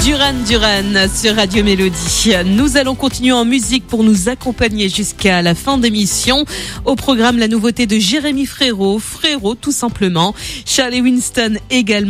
Duran sur Radio Mélodie. Nous allons continuer en musique pour nous accompagner jusqu'à la fin d'émission. Au programme, la nouveauté de Jérémy Frérot tout simplement. Charlie Winston également.